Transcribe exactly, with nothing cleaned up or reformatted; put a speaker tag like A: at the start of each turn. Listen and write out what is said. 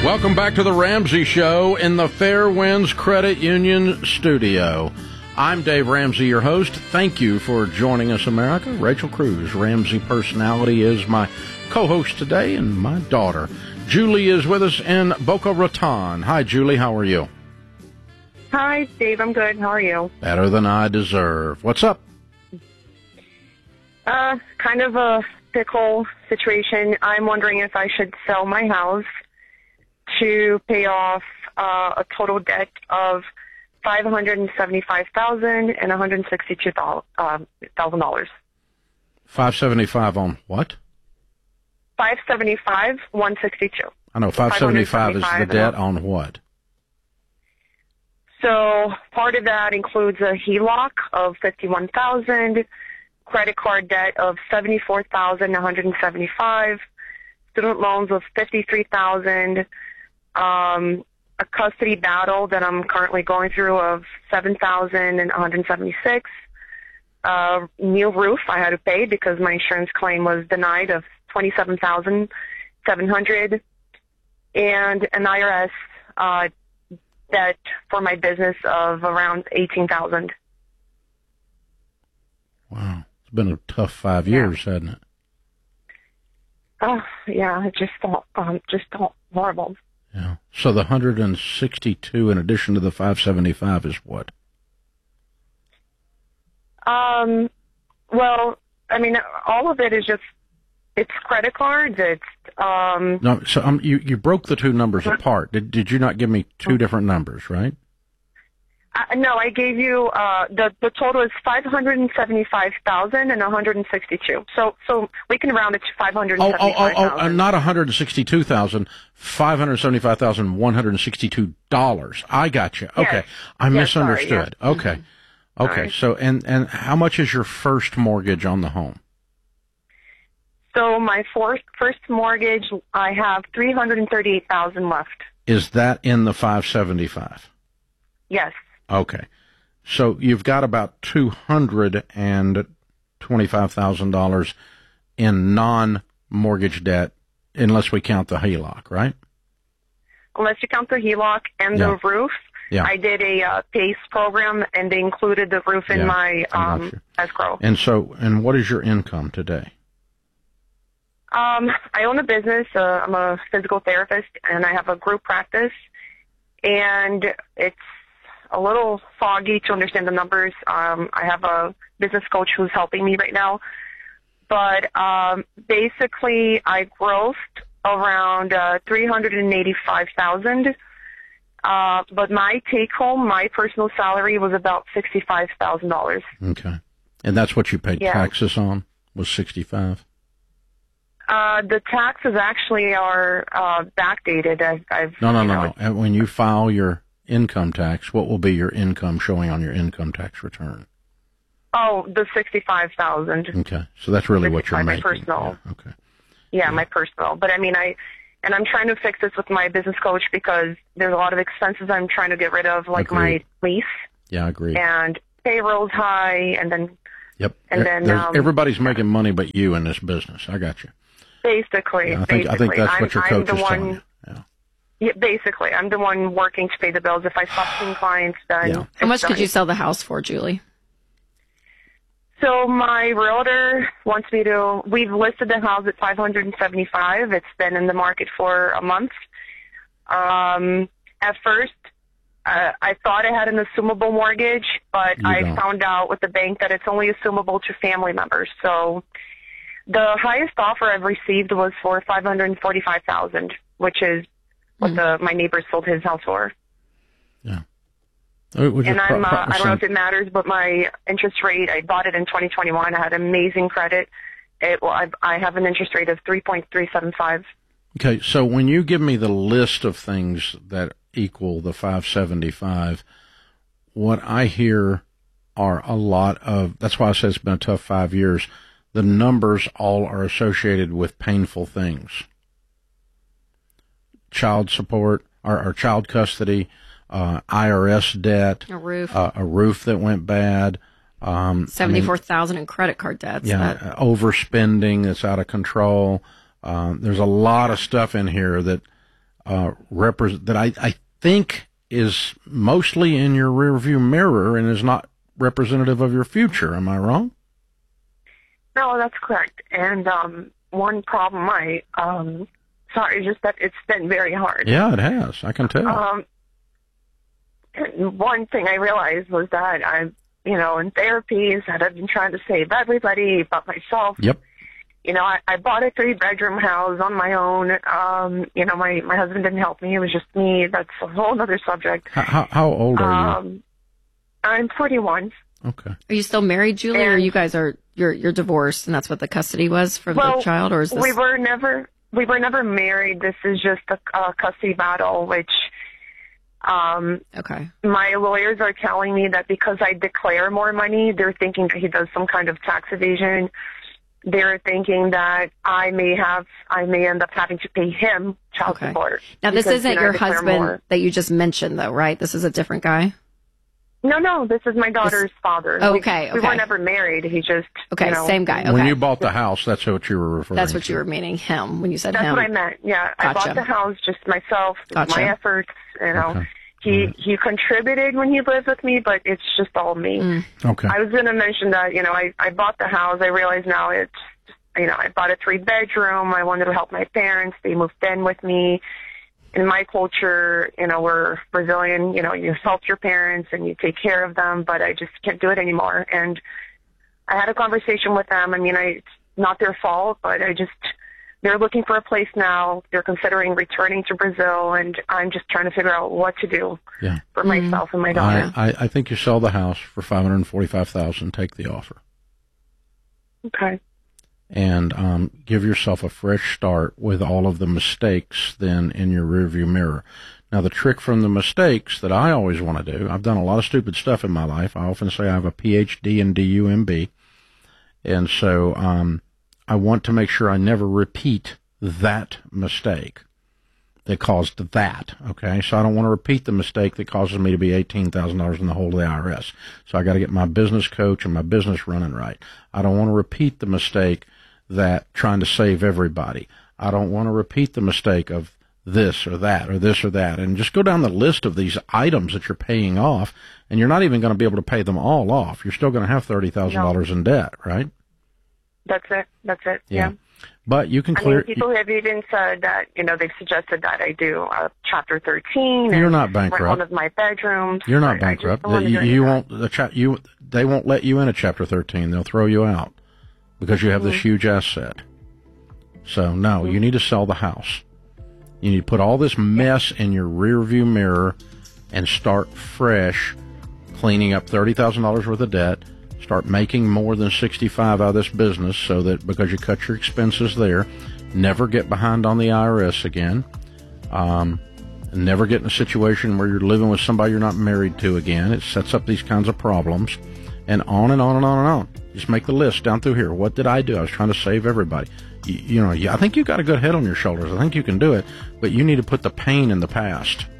A: Welcome back to the Ramsey Show in the Fairwinds Credit Union studio. I'm Dave Ramsey, your host. Thank you for joining us, America. Rachel Cruz, Ramsey Personality, is my co-host today, and my daughter, Julie, is with us in Boca Raton. Hi, Julie. How are you?
B: Hi, Dave. I'm good. How are you?
A: Better than I deserve. What's up?
B: Uh, kind of a pickle situation. I'm wondering if I should sell my house to pay off uh, a total debt of five hundred seventy-five thousand dollars and one hundred sixty-two thousand dollars.
A: five seventy-five on what?
B: five seventy-five, one sixty-two.
A: I know, five seventy-five is the debt on what?
B: So part of that includes a H E L O C of fifty-one thousand dollars, credit card debt of seventy-four thousand one hundred seventy-five dollars, student loans of fifty-three thousand dollars, um, a custody battle that I'm currently going through of seven thousand one hundred seventy-six dollars, uh, new roof I had to pay because my insurance claim was denied of twenty-seven thousand seven hundred dollars, and an I R S uh, debt for my business of around eighteen thousand dollars.
A: Wow. It's been a tough five years, yeah. hasn't it?
B: Oh, yeah, it just felt, um, just felt horrible.
A: Yeah. So the one hundred sixty-two in addition to the five seventy-five is what?
B: Um, well, I mean, all of it is just, it's credit cards, it's, um...
A: No, so um, you, you broke the two numbers huh? apart. Did, did you not give me two different numbers, right?
B: Uh, no, I gave you, uh, the, the total is five hundred seventy-five thousand and one hundred sixty-two. So, so we can round it to five hundred seventy-five thousand.
A: Oh, oh, oh, oh, not one hundred sixty-two thousand, five hundred seventy-five thousand one hundred sixty-two dollars. I got you. Okay.
B: Yes.
A: I
B: yes,
A: misunderstood.
B: Sorry, yes.
A: Okay. Mm-hmm. Okay. Right. So, and, and how much is your first mortgage on the home?
B: So my first, first mortgage, I have three hundred thirty-eight thousand dollars left.
A: Is that in the five seventy-five?
B: Yes.
A: Okay. So you've got about two hundred twenty-five thousand dollars in non-mortgage debt, unless we count the H E L O C, right?
B: Unless you count the H E L O C and
A: yeah.
B: the roof.
A: Yeah.
B: I did a uh, PACE program, and they included the roof in
A: yeah,
B: my um, escrow.
A: And so, and what is your income today?
B: Um, I own a business. Uh, I'm a physical therapist, and I have a group practice, and it's a little foggy to understand the numbers. Um, I have a business coach who's helping me right now. But um, basically, I grossed around uh, three hundred eighty-five thousand dollars. Uh, but my take-home, my personal salary was about sixty-five thousand dollars.
A: Okay. And that's what you paid
B: yeah.
A: taxes on, was sixty-five?
B: Uh, the taxes actually are uh, backdated. I've, I've,
A: no, no,
B: you
A: no,
B: know,
A: no. And when you file your income tax, what will be your income showing on your income tax return?
B: Oh, the sixty-five thousand.
A: Okay, so that's really what you're making.
B: My personal.
A: Yeah, okay.
B: Yeah,
A: yeah,
B: my personal. But I mean, I, and I'm trying to fix this with my business coach because there's a lot of expenses I'm trying to get rid of, like
A: Agreed.
B: my lease.
A: Yeah, I agree.
B: And payroll's high, and then.
A: Yep.
B: And then um,
A: everybody's making money but you in this business. I got you.
B: Basically,
A: yeah, I think
B: basically.
A: I think that's
B: I'm,
A: what your
B: I'm
A: coach
B: the
A: is
B: one,
A: telling you. Yeah.
B: Yeah, basically, I'm the one working to pay the bills. If I stop seeing clients, then
A: yeah.
C: How much
B: done.
C: could you sell the house for, Julie?
B: So my realtor wants me to. We've listed the house at five hundred seventy-five. It's been in the market for a month. Um, at first, uh, I thought I had an assumable mortgage, but
A: You
B: I
A: don't.
B: found out with the bank that it's only assumable to family members. So the highest offer I've received was for five hundred forty-five thousand, which is what
C: Mm.
B: the my neighbor sold his house for.
A: Yeah. And
B: I'm, uh, I don't know if it matters, but my interest rate, I bought it in twenty twenty-one. I had amazing credit. It, well, I, I have an interest rate of three point three seven five.
A: Okay, so when you give me the list of things that equal the five seventy-five, what I hear are a lot of, that's why I said it's been a tough five years, the numbers all are associated with painful things. Child support, or, or child custody, Uh, I R S debt,
C: a roof,
A: uh, a roof that went bad, um,
C: seventy-four thousand I mean, in credit card debts.
A: Yeah,
C: that...
A: uh, overspending that's out of control. Um, there's a lot of stuff in here that uh, repre- that I, I think is mostly in your rearview mirror and is not representative of your future. Am I wrong?
B: No, that's correct. And um, one problem I, um, sorry, just that it's been very hard.
A: Yeah, it has. I can tell.
B: Um, one thing I realized was that I, you know, in therapies that I've been trying to save everybody but myself.
A: Yep.
B: You know, I, I bought a three-bedroom house on my own. Um, you know, my, my husband didn't help me. It was just me. That's a whole other subject.
A: How, how, how old are you?
B: Um, I'm forty-one.
A: Okay.
C: Are you still married, Julie,
B: and,
C: or you guys are you're you're divorced, and that's what the custody was for
B: well,
C: the child, or is this?
B: we were never we were never married. This is just a, a custody battle, which um,
C: okay.
B: my lawyers are telling me that because I declare more money, they're thinking that he does some kind of tax evasion. They're thinking that I may have, I may end up having to pay him child
C: Okay.
B: support.
C: Now, this
B: because,
C: isn't
B: you know, I
C: your
B: declare
C: husband
B: more.
C: that you just mentioned, though, right? This is a different guy.
B: No, no, this is my daughter's father.
C: Okay,
B: we, we
C: okay.
B: were never married. He just,
C: Okay,
B: you know,
C: same guy. Okay.
A: When you bought the house, that's what you were referring to.
C: That's what you were meaning, him, when you said
B: That's
C: him.
B: what I meant. Yeah, I
C: Gotcha.
B: bought the house just myself,
C: Gotcha.
B: my efforts. You know,
A: Okay.
B: he
A: All right.
B: he contributed when he lived with me, but it's just all me.
C: Mm.
A: Okay.
B: I was going to mention that. You know, I I bought the house. I realize now it's, you know, I bought a three bedroom. I wanted to help my parents. They moved in with me. In my culture, you know, we're Brazilian. You know, you help your parents and you take care of them, but I just can't do it anymore. And I had a conversation with them. I mean, I, it's not their fault, but I just, they're looking for a place now. They're considering returning to Brazil, and I'm just trying to figure out what to do
A: Yeah.
B: for myself and my daughter.
A: I, I, I think you sell the house for five hundred forty-five thousand dollars. Take the offer.
B: Okay.
A: And um, give yourself a fresh start with all of the mistakes then in your rearview mirror. Now, the trick from the mistakes that I always want to do, I've done a lot of stupid stuff in my life. I often say I have a P H D in D U M B. And so um, I want to make sure I never repeat that mistake that caused that, okay? So I don't want to repeat the mistake that causes me to be eighteen thousand dollars in the hole of the I R S. So I got to get my business coach and my business running right. I don't want to repeat the mistake that trying to save everybody. I don't want to repeat the mistake of this or that or this or that. And just go down the list of these items that you're paying off, and you're not even going to be able to pay them all off. You're still going to have thirty thousand dollars
B: No.
A: in debt, right?
B: That's it. That's it.
A: Yeah.
B: Yeah.
A: But you can
B: I
A: clear...
B: mean, people have even said that, you know, they've suggested that I do uh, Chapter thirteen.
A: You're
B: and
A: not
B: rent
A: bankrupt.
B: one of my bedrooms.
A: You're not
B: I- I just
A: bankrupt.
B: don't wanna
A: you
B: do
A: you
B: any
A: won't. The cha- you they won't let you in a Chapter thirteen. They'll throw you out because you have
B: Mm-hmm.
A: this huge asset. So no, mm-hmm. you need to sell the house. You need to put all this mess in your rearview mirror and start fresh, cleaning up thirty thousand dollars worth of debt. Start making more than sixty-five out of this business, so that because you cut your expenses there, never get behind on the I R S again. Um, never get in a situation where you're living with somebody you're not married to again. It sets up these kinds of problems, and on and on and on and on. Just make the list down through here. What did I do? I was trying to save everybody. You, you know, I think you've got a good head on your shoulders. I think you can do it, but you need to put the pain in the past.